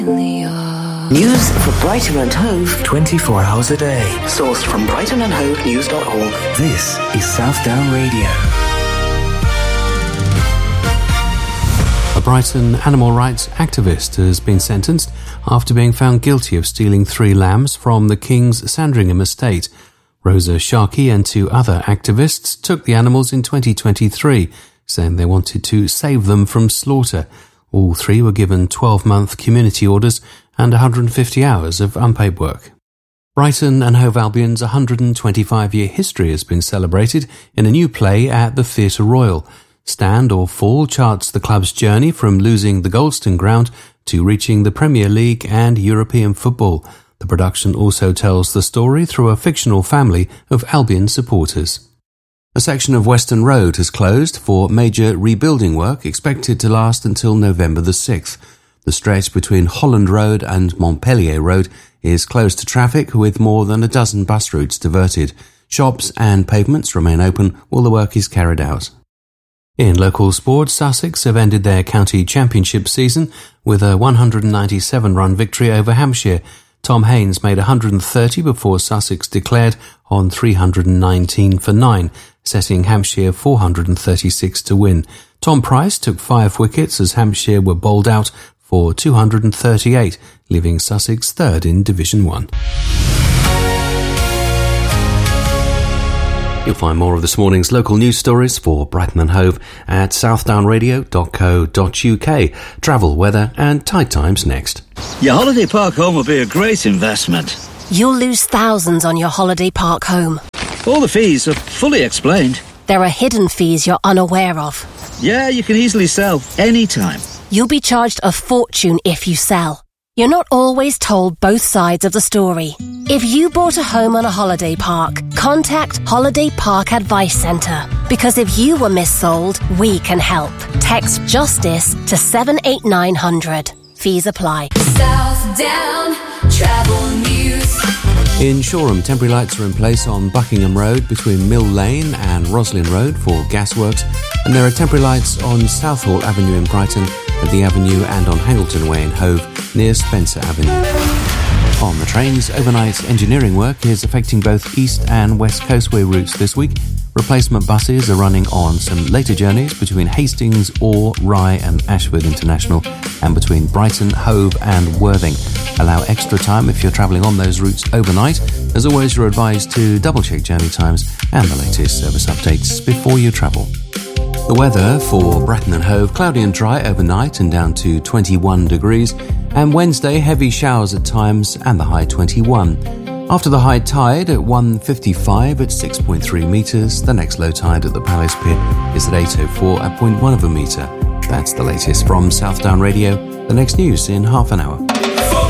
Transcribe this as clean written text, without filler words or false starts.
News for Brighton and Hove 24 hours a day. Sourced from brightonandhovenews.org. This is Southdown Radio. A Brighton animal rights activist has been sentenced after being found guilty of stealing 3 lambs from the King's Sandringham estate. Rosa Sharkey and 2 other activists took the animals in 2023, saying they wanted to save them from slaughter. All 3 were given 12-month community orders and 150 hours of unpaid work. Brighton and Hove Albion's 125-year history has been celebrated in a new play at the Theatre Royal. Stand or Fall charts the club's journey from losing the Goldstone ground to reaching the Premier League and European football. The production also tells the story through a fictional family of Albion supporters. A section of Western Road has closed for major rebuilding work expected to last until November the 6th. The stretch between Holland Road and Montpellier Road is closed to traffic with more than a dozen bus routes diverted. Shops and pavements remain open while the work is carried out. In local sports, Sussex have ended their county championship season with a 197-run victory over Hampshire. Tom Haynes made 130 before Sussex declared on 319 for 9, setting Hampshire 436 to win. Tom Price took 5 wickets as Hampshire were bowled out for 238, leaving Sussex third in Division 1. You'll find more of this morning's local news stories for Brighton and Hove at southdownradio.co.uk. Travel, weather and tide times next. Your holiday park home will be a great investment. You'll lose thousands on your holiday park home. All the fees are fully explained. There are hidden fees you're unaware of. Yeah, you can easily sell anytime. You'll be charged a fortune if you sell. You're not always told both sides of the story. If you bought a home on a holiday park, contact Holiday Park Advice Centre. Because if you were missold, we can help. Text JUSTICE to 78900. Fees apply. Southdown Travel News. In Shoreham, temporary lights are in place on Buckingham Road between Mill Lane and Roslin Road for gasworks, and there are temporary lights on Southall Avenue in Brighton, at the Avenue and on Hangleton Way in Hove near Spencer Avenue. On the trains, overnight engineering work is affecting both East and West Coastway routes this week. Replacement buses are running on some later journeys between Hastings, Orr, Rye and Ashford International, and between Brighton, Hove and Worthing. Allow extra time if you're travelling on those routes overnight. As always, you're advised to double-check journey times and the latest service updates before you travel. The weather for Brighton and Hove, cloudy and dry overnight and down to 21 degrees, and Wednesday heavy showers at times and the high 21. After the high tide at 1:55 at 6.3 metres, the next low tide at the Palace Pier is at 8:04 at 0.1 of a metre. That's the latest from Southdown Radio. The next news in half an hour.